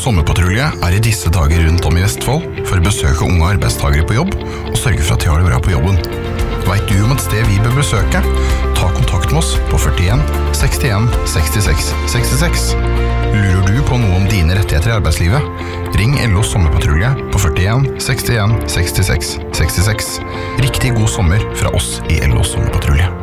sommerpatrulje I disse dager rundt om I Vestfold for å besøke unge arbeidstagere på jobb og sørge for at de har det bra på jobben. Vet du om et sted vi bør besøke? Ta kontakt med oss på 41 61 66 66. Lurer du på noe om dine rettigheter I arbeidslivet? Ring LOs sommerpatrulje på 41 61 66 66. Riktig god sommer fra oss I LOs sommerpatrulje.